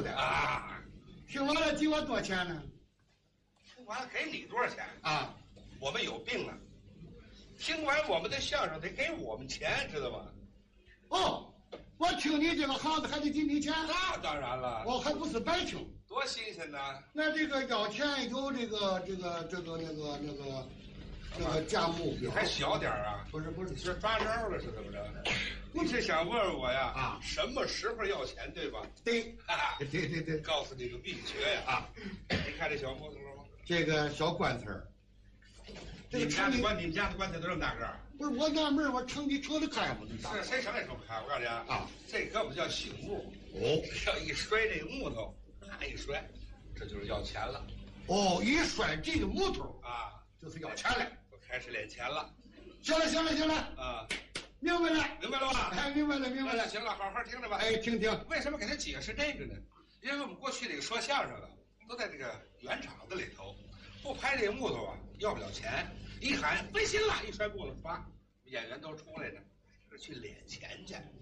的啊！ 听完了给我多少钱呢？ 听完了给你多少钱啊？ 我们有病啊！听完我们的相声得给我们钱，知道吗？ 哦，我听你这个行子还得给你钱？ 那当然了， 我还不是白听。 多新鲜呐！ 那这个要钱有这个价目表， 还小点啊？ 不是， 你是抓着了是怎么着？你是想问问我呀？ 啊， 什么时候要钱对吧？ 对，对， 告诉你个秘诀呀！啊，你看这小木头吗？ 这个小棺材儿， 你们家的棺材都这么大个儿？ 不是我纳闷，我城里扯得开吗？ 是谁成也成不开？我告诉你啊，这可不叫醒木哦， 要一摔这个木头，啪一摔，这就是要钱了。 哦，一摔这个木头啊， 就是要钱了， 我开始敛钱了。 行了啊， 明白了吧？ 哎，明白了。 行了，好好听着吧。 哎，听。 为什么给他解释这个呢？因为我们过去这个说相声的都在这个圆场子里头，不拍这个木头啊，要不了钱。一喊分心了，一摔木头，啪，演员都出来呢，是去敛钱去。